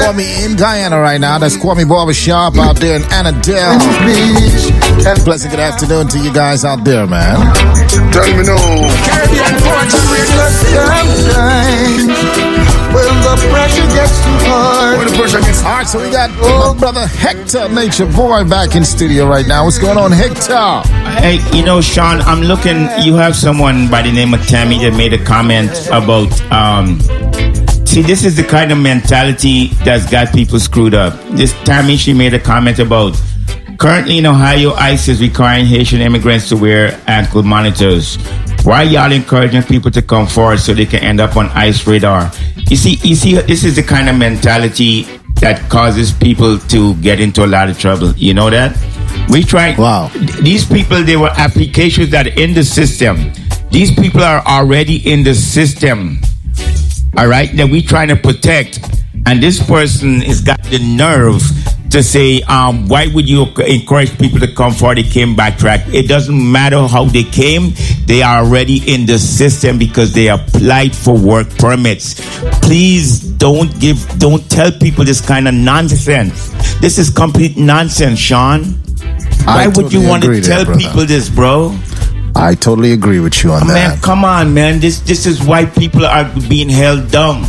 Kwame in Guyana right now. That's Kwame Barbershop out there in Annandale. Pleasant good afternoon to you guys out there, man. Tell me no. When the pressure gets too hard. When the pressure gets hard. So we got my brother Hector Nature Boy back in studio right now. What's going on, Hector? Hey, you know, Sean, I'm looking. You have someone by the name of Tammy that made a comment about. See, this is the kind of mentality that's got people screwed up. This Tammy, she made a comment about. Currently in Ohio, ICE is requiring Haitian immigrants to wear ankle monitors. Why are y'all encouraging people to come forward so they can end up on ICE radar? You see, this is the kind of mentality that causes people to get into a lot of trouble. You know that? We try. Wow. These people, they were applications that are in the system. These people are already in the system. All right? That we trying to protect. And this person has got the nerve to say, why would you encourage people to come forward? They came backtrack. It doesn't matter how they came. They are already in the system because they applied for work permits. Please don't tell people this kind of nonsense. This is complete nonsense, Sean. Why would you want to tell people this, bro? I totally agree with you on that. Man, come on, man. This is why people are being held dumb.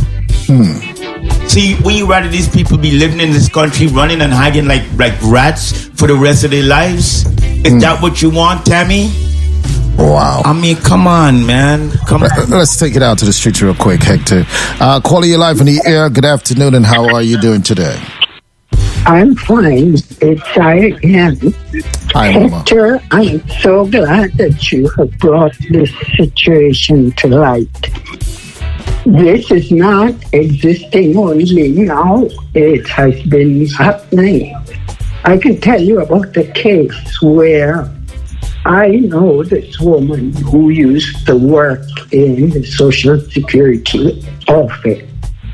See, would you rather these people be living in this country, running and hiding like rats for the rest of their lives? Is that what you want, Tammy? Wow. I mean, come on, man. Come on. Let's take it out to the streets real quick, Hector. Caller, you're live in the air. Good afternoon, and how are you doing today? I'm fine. It's I am. Hi, Mama. Hector, I'm so glad that you have brought this situation to light. This is not existing only now. It has been happening. I can tell you about the case where I know this woman who used to work in the Social Security office.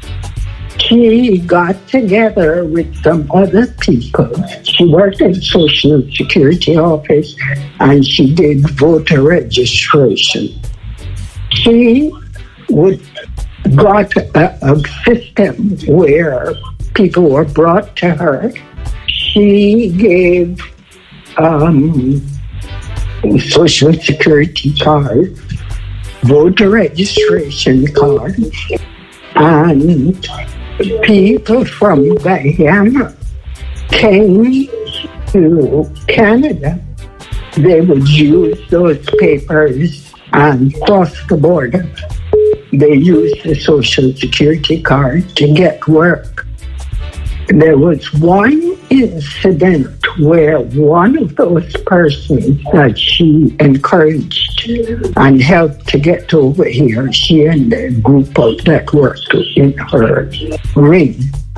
She got together with some other people. She worked in the Social Security office and she did voter registration. She got a system where people were brought to her. She gave Social Security cards, voter registration cards, and people from Guyana came to Canada. They would use those papers and cross the border. They used the Social Security card to get work. There was one incident where one of those persons that she encouraged and helped to get over here, she and the group that worked in her ring.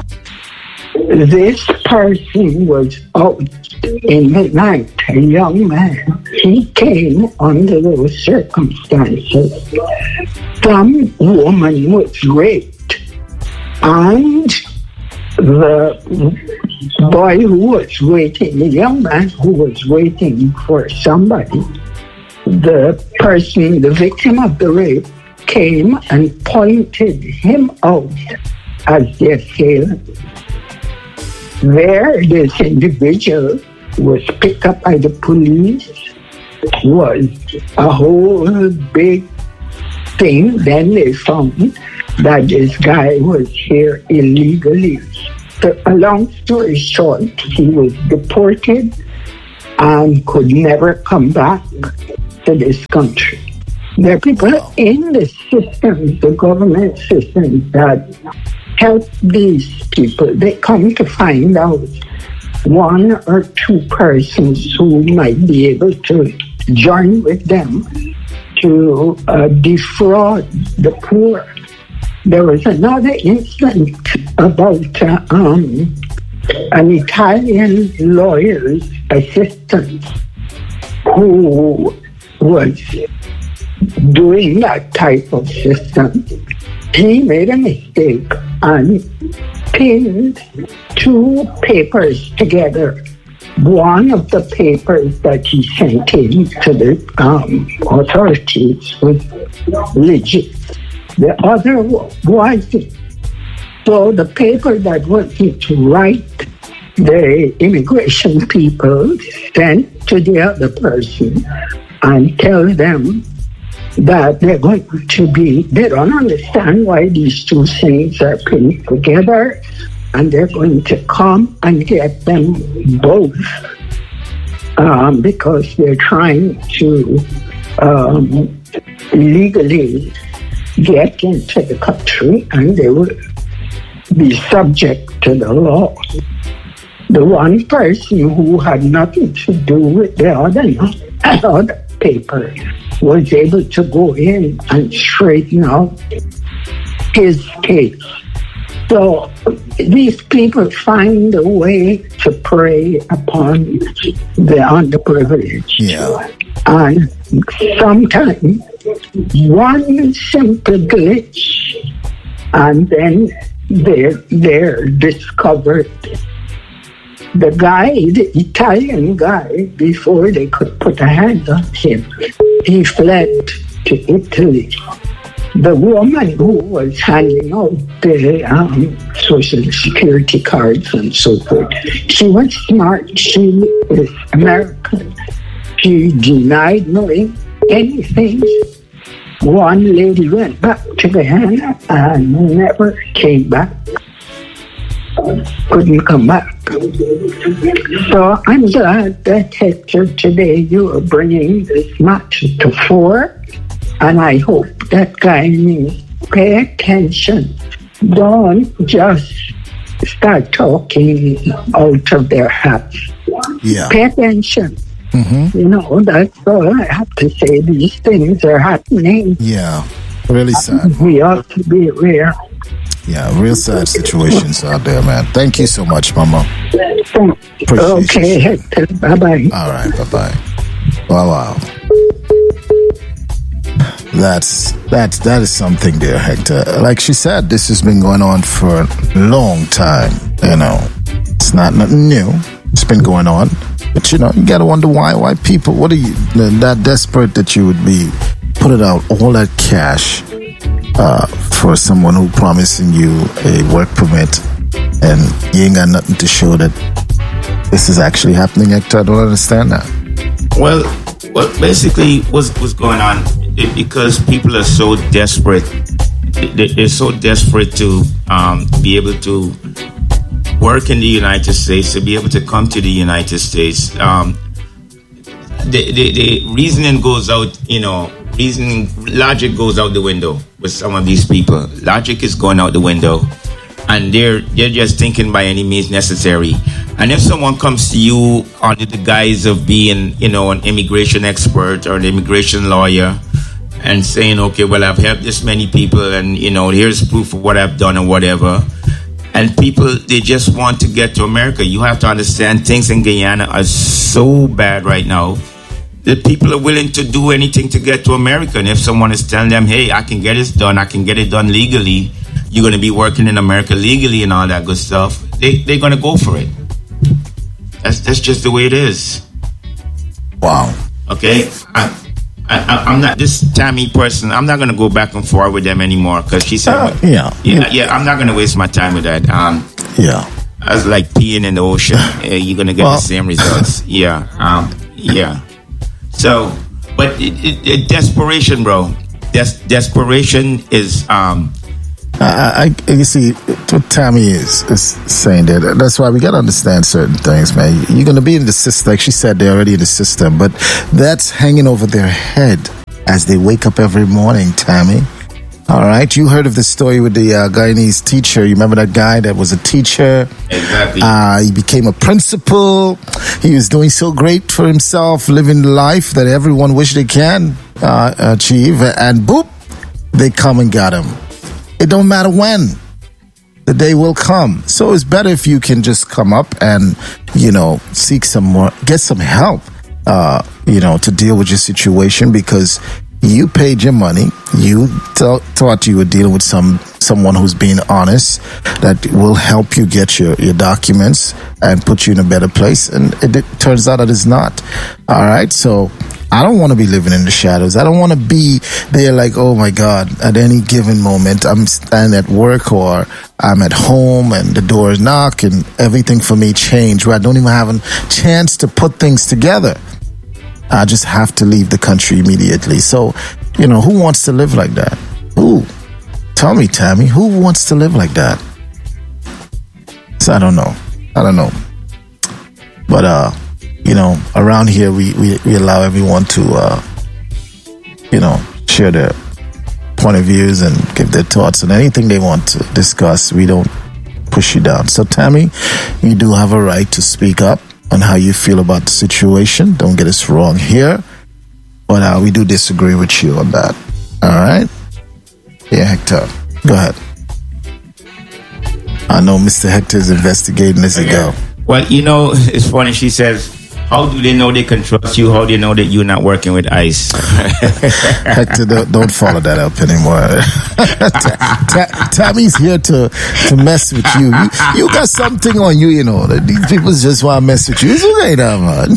This person was out in the night, a young man. He came under those circumstances. Some woman was raped, and the boy who was waiting, the young man who was waiting for somebody, the person, the victim of the rape, came and pointed him out as the assailant. There, this individual was picked up by the police, was a whole big thing. Then they found that this guy was here illegally. So, a long story short, he was deported and could never come back to this country. There are people in the system, the government system, that help these people. They come to find out one or two persons who might be able to join with them to defraud the poor. There was another incident about an Italian lawyer's assistant who was doing that type of system. He made a mistake and pinned two papers together. One of the papers that he sent in to the authorities was legit. The other wasn't. So the paper that wasn't right, the immigration people sent to the other person and tell them that they're going to be, they don't understand why these two things are put together, and they're going to come and get them both because they're trying to legally get into the country, and they will be subject to the law. The one person who had nothing to do with the other paper was able to go in and straighten out his case. So these people find a way to prey upon the underprivileged. Yeah. And sometimes one simple glitch, and then they're discovered. The guy, the Italian guy, before they could put a hand on him, he fled to Italy. The woman who was handing out the Social Security cards and so forth, she was smart. She was American. She denied knowing anything. One lady went back to Guyana and never came back. Couldn't come back. So I'm glad that, Hector, today you are bringing this matter to fore, and I hope that Guyanese pay attention. Don't just start talking out of their hats. Yeah. Pay attention. Mm-hmm. You know, that's all I have to say. These things are happening. Yeah. Really sad. We ought to be aware. Yeah, real sad situations out there, man. Thank you so much, Mama. Okay, Hector. Bye-bye. All right, bye-bye. Wow. That is something there, Hector. Like she said, this has been going on for a long time. You know, it's not nothing new. It's been going on. But, you know, you got to wonder why people, what are you, that desperate that you would be putting out all that cash for someone who promising you a work permit and you ain't got nothing to show that this is actually happening, Hector? I don't understand that. Well, basically what's going on, because people are so desperate. They're so desperate to be able to work in the United States, to be able to come to the United States. The reasoning goes out, logic goes out the window with some of these people. Logic is going out the window, and they're just thinking by any means necessary. And if someone comes to you under the guise of being, an immigration expert or an immigration lawyer, and saying, okay, well, I've helped this many people, and here's proof of what I've done or whatever, and people, they just want to get to America. You have to understand, things in Guyana are so bad right now that people are willing to do anything to get to America. And if someone is telling them, hey, I can get this done, I can get it done legally, you're going to be working in America legally and all that good stuff, they're going to go for it. That's just the way it is. Wow. Okay? I'm not this Tammy person. I'm not going to go back and forth with them anymore, because she said, I'm not going to waste my time with that. I was like peeing in the ocean. You're going to get the same results. So, but desperation, bro. Desperation is. You see what Tammy is saying there. That's why we got to understand certain things, man. You're going to be in the system, like she said, they're already in the system, but that's hanging over their head as they wake up every morning, Tammy. All right, you heard of the story with the Guyanese teacher. You remember that guy that was a teacher? Exactly. He became a principal. He was doing so great for himself, living the life that everyone wish they can achieve. And boop, they come and got him. It don't matter when. The day will come. So it's better if you can just come up and, seek some more, get some help, to deal with your situation, because you paid your money. You thought you were dealing with someone who's being honest, that will help you get your documents and put you in a better place. And it turns out that it's not. All right. So I don't want to be living in the shadows. I don't want to be there like, oh my God, at any given moment, I'm standing at work or I'm at home and the door is knocked and everything for me changed where I don't even have a chance to put things together. I just have to leave the country immediately. So, who wants to live like that? Who? Tell me, Tammy, who wants to live like that? So I don't know. But, around here, we allow everyone to, share their point of views and give their thoughts on anything they want to discuss. We don't push you down. So, Tammy, you do have a right to speak up on how you feel about the situation. Don't get us wrong here. But we do disagree with you on that. All right? Yeah, Hector. Go ahead. I know Mr. Hector is investigating as he go. Well, it's funny. She says, how do they know they can trust you? How do they know that you're not working with ICE? Hector, don't follow that up anymore. Tammy's here to mess with you. You got something on you, These people just want to mess with you. It's okay now, man.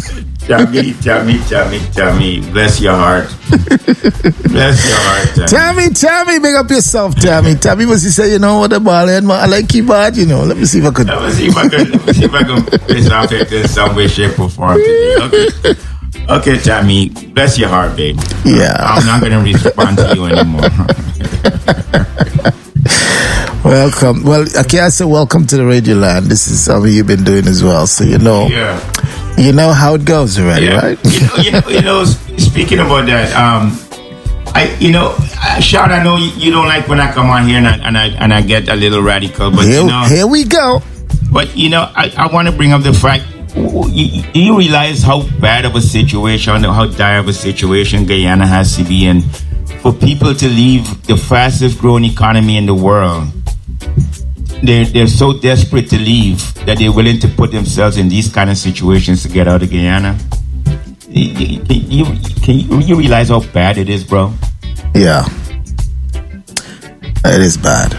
Tammy, bless your heart. Bless your heart, Tammy, make up yourself, Tammy. Tammy must say, what the ball man, I like you bad, Let me see if I could. Let me see if I can piss off it in some way, shape, or form today. Okay, Tammy, bless your heart, babe. Yeah. I'm not going to respond to you anymore. Welcome. Well, okay, I say welcome to the Radio Land. This is something you've been doing as well, so Yeah. You know how it goes already, right? Speaking about that, Sean, I know you don't like when I come on here and I get a little radical, but here we go. But I want to bring up the fact. Do you realize how bad of a situation, how dire of a situation Guyana has to be in for people to leave the fastest growing economy in the world? They're so desperate to leave that they're willing to put themselves in these kind of situations to get out of Guyana. Can you realize how bad it is, bro? Yeah, it is bad.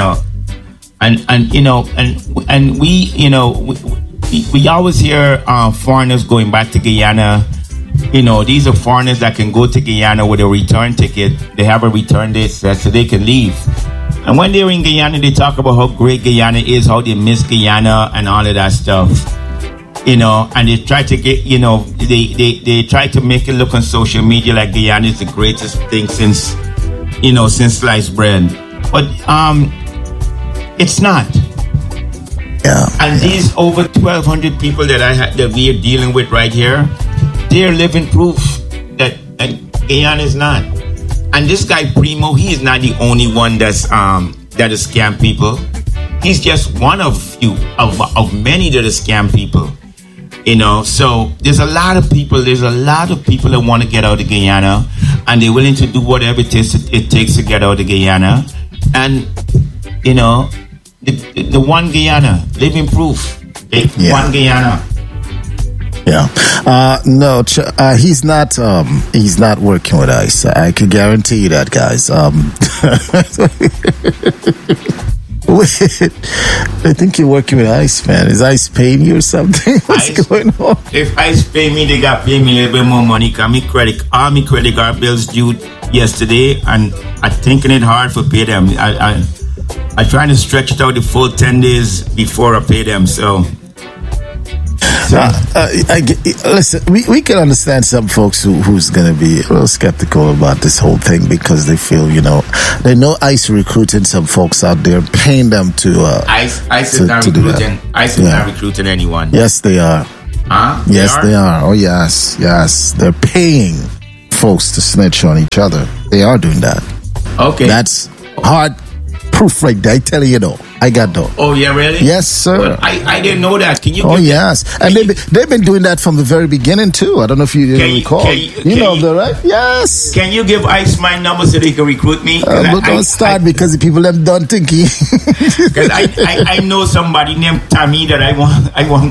And we always hear foreigners going back to Guyana. These are foreigners that can go to Guyana with a return ticket. They have a return date set so they can leave. And when they're in Guyana, they talk about how great Guyana is, how they miss Guyana and all of that stuff. And they try to get, they try to make it look on social media like Guyana is the greatest thing since sliced bread. But it's not. Yeah. And these over 1,200 people that we are dealing with right here, they're living proof that Guyana is not. And this guy Primo, he is not the only one that is scam people. He's just one of many that are scam people. So there's a lot of people that want to get out of Guyana, and they're willing to do whatever it takes to get out of Guyana. And the one Guyana, living proof. One Guyana. Yeah. No, he's not working with ICE. I can guarantee you that, guys. I think you're working with ICE, man. Is ICE paying you or something? What's going on? If ICE pay me, they got pay me a little bit more money because all my credit card bills due yesterday, and I'm thinking it hard for pay them. I'm trying to stretch it out the full 10 days before I pay them, so... listen, we can understand some folks who's going to be a little skeptical about this whole thing because they feel, they know ICE recruiting some folks out there, paying them to ICE is not recruiting. ICE is not recruiting anyone. Yes, they are. Huh? Yes, they are. Oh, yes. They're paying folks to snitch on each other. They are doing that. Okay. That's hard proof right there. I tell you, I got though. Oh yeah, really? Yes, sir. Well, I didn't know that. Can you? Oh yes, and they've been doing that from the very beginning too. I don't know if you recall. You know that, right? Yes. Can you give ICE my number so they can recruit me? Don't start because the people have done thinking. Because I know somebody named Tammy that I want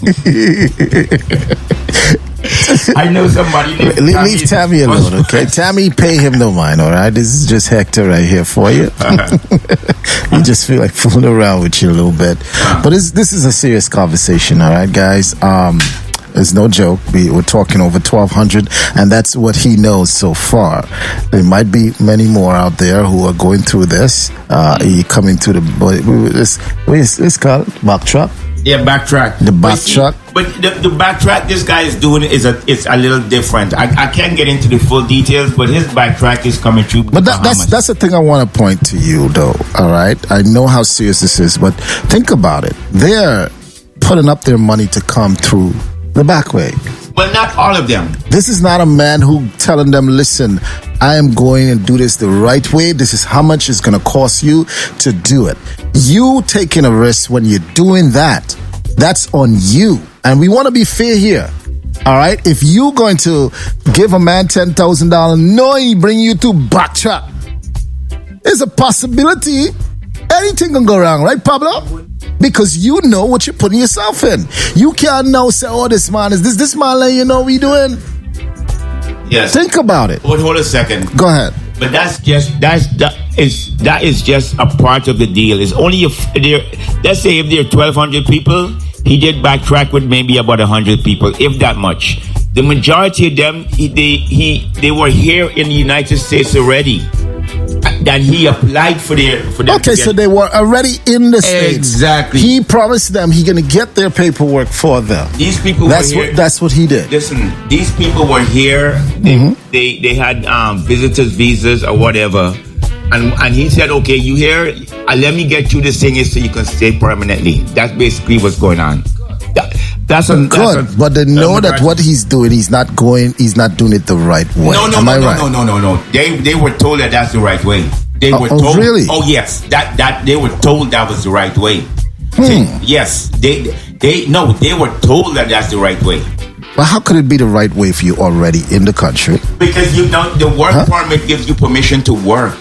get. I know somebody named Leave Tammy alone, okay? Tammy, pay him no mind, all right? This is just Hector right here for you. You just feel like fooling around with you a little bit. But this is a serious conversation, all right, guys? It's no joke. We're talking over 1,200, and that's what he knows so far. There might be many more out there who are going through this. He coming to let's call it backtrack. Yeah, backtrack. The backtrack. But the backtrack this guy is doing is a little different. I can't get into the full details, but his backtrack is coming through. But that's the thing I want to point to you, though. All right, I know how serious this is, but think about it. They're putting up their money to come through the back way. But not all of them. This is not a man who telling them, listen, I am going and do this the right way. This is how much it's going to cost you to do it. You taking a risk when you're doing that, that's on you. And we want to be fair here. All right? If you're going to give a man $10,000 knowing he bring you to backtrack, there's a possibility anything can go wrong, right, Pablo? Because you know what you're putting yourself in. You can't now say, oh, this man is this man letting you know what you're doing. Yes. Think about it. But hold a second. Go ahead. But that is just a part of the deal. It's only let's say if there are 1,200 people, he did backtrack with maybe about 100 people, if that much. The majority of them, they were here in the United States already. Then he applied for their. Okay, so they were already in the States. Exactly. He promised them he's going to get their paperwork for them. These people that's were here. That's what he did. Listen, these people were here. They had visitors visas or whatever. And he said, okay, you here? Let me get you this thing so you can stay permanently. That's basically what's going on. That's good, but they know that what he's doing, he's not doing it the right way. No. They were told that that's the right way. They were told. Really? Oh, yes. That they were told that was the right way. Yes. They were told that that's the right way. But how could it be the right way if you're already in the country? Because the work permit gives you permission to work.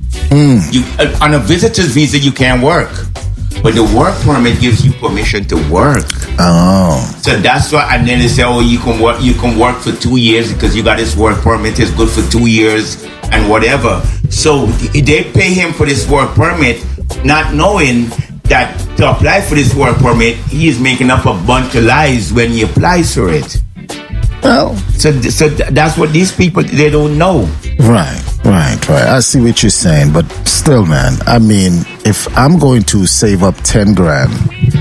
On a visitor's visa, you can't work. But the work permit gives you permission to work. Oh. So that's why, and then they say, oh, you can work for 2 years because you got this work permit. It's good for 2 years and whatever. So they pay him for this work permit, not knowing that to apply for this work permit, he is making up a bunch of lies when he applies for it. Well, so that's what these people, they don't know. Right. I see what you're saying, but still, man, I mean, if I'm going to save up 10 grand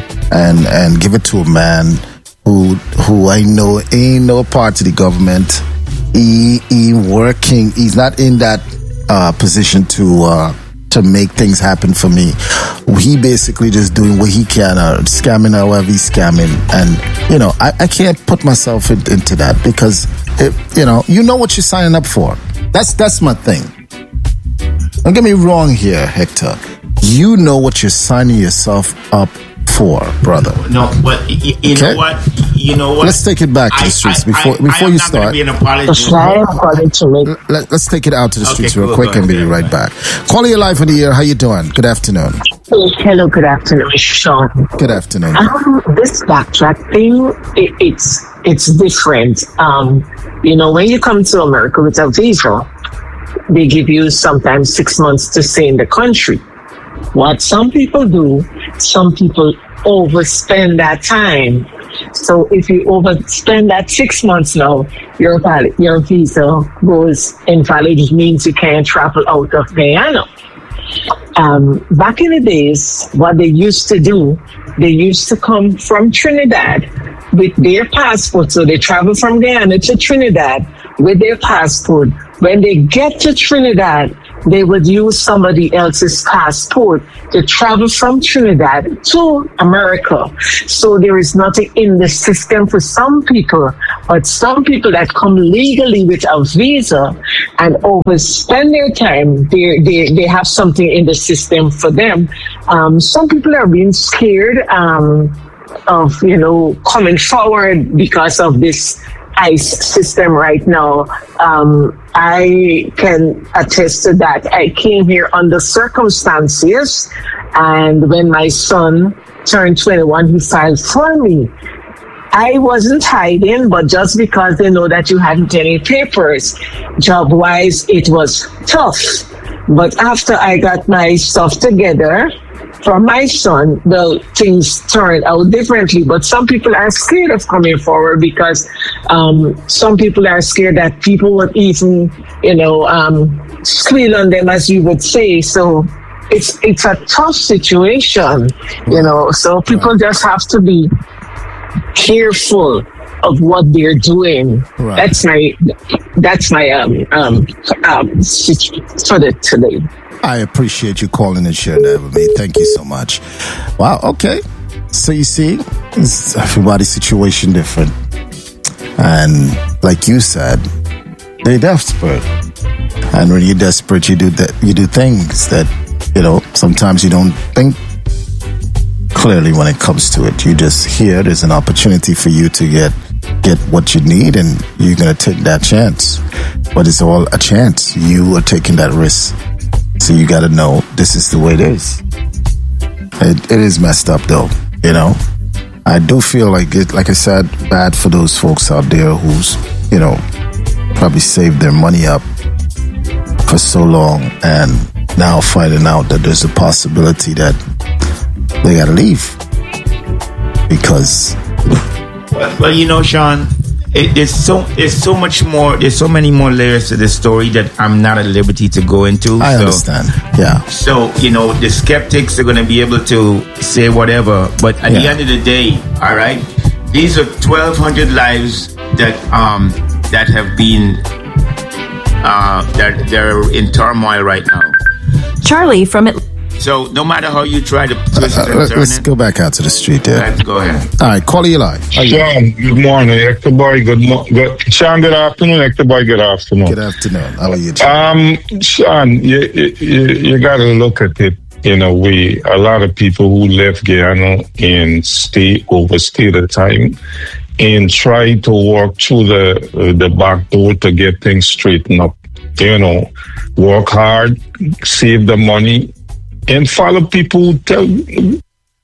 and give it to a man who I know ain't no part of the government, he working, he's not in that position to make things happen for me. He basically just doing what he can, or scamming however he's scamming. And, I can't put myself into that because, you know what you're signing up for. That's my thing. Don't get me wrong here, Hector. You know what you're signing yourself up for, brother. No, but you know what? Let's take it back to the streets before you start. Let's take it out to the streets real quick and be right back. Quality of Life in the Air. How you doing? Good afternoon. Hello, good afternoon, Sean. Good afternoon. This backtrack thing, it's different. When you come to America with a visa, they give you sometimes 6 months to stay in the country. What some people do, some people overspend that time. So if you overspend that 6 months now, your visa goes invalid. It means you can't travel out of Guyana. Back in the days, what they used to do, they used to come from Trinidad with their passport. So they travel from Guyana to Trinidad with their passport. When they get to Trinidad, they would use somebody else's passport to travel from Trinidad to America. So there is nothing in the system for some people, but some people that come legally with a visa and overspend their time, they have something in the system for them. Some people are being scared of coming forward because of this ICE system right now. I can attest to that. I came here under circumstances, and when my son turned 21, he filed for me. I wasn't hiding, but just because they know that you hadn't any papers, job-wise, it was tough. But after I got my stuff together, For my son, things turned out differently, but some people are scared of coming forward because some people are scared that people would even, squeal on them, as you would say. So it's a tough situation, so people just have to be careful of what they're doing. Right. That's my for today. I appreciate you calling and sharing that with me. Thank you so much. Wow. Okay. So you see, everybody's situation different, and like you said, they're desperate. And when you're desperate, you do things that sometimes you don't think clearly when it comes to it. You just hear there's an opportunity for you to get what you need, and you're gonna take that chance. But it's all a chance. You are taking that risk. So you got to know this is the way it is. It is messed up, though. I do feel like it. Like I said, bad for those folks out there who's probably saved their money up for so long, and now finding out that there's a possibility that they got to leave because. Well, Sean, there's so much more. There's so many more layers to this story that I'm not at liberty to go into. I understand. Yeah. So the skeptics are going to be able to say whatever, but at the end of the day, all right, these are 1,200 lives that have been that they're in turmoil right now. Charlie from it. So no matter how you try to twist and turn let's go back out to the street there. Let's go ahead. All right, call you live. Sean, good morning. Hector Boy, Sean, good afternoon. Hector Boy, good afternoon. Good afternoon. How are you, John? Sean, you got to look at it. A lot of people who left Guyana and overstay the time and try to walk through the back door to get things straightened up. Work hard, save the money, and follow people who